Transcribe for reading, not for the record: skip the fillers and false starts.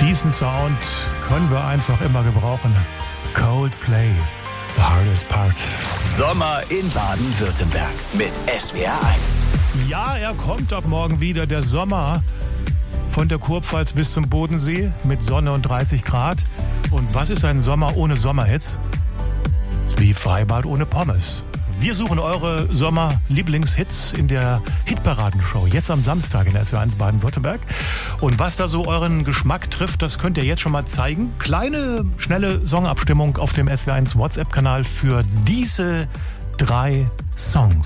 Diesen Sound können wir einfach immer gebrauchen. Coldplay, The Hardest Part. Sommer in Baden-Württemberg mit SWR1. Ja, er kommt ab morgen wieder, der Sommer von der Kurpfalz bis zum Bodensee mit Sonne und 30 Grad. Und was ist ein Sommer ohne Sommerhits? Ist wie Freibad ohne Pommes. Wir suchen eure Sommer-Lieblingshits in der Hitparadenshow. Jetzt am Samstag in der SWR1 Baden-Württemberg. Und was da so euren Geschmack trifft, das könnt ihr jetzt schon mal zeigen. Kleine, schnelle Songabstimmung auf dem SWR1 WhatsApp-Kanal für diese 3 Songs.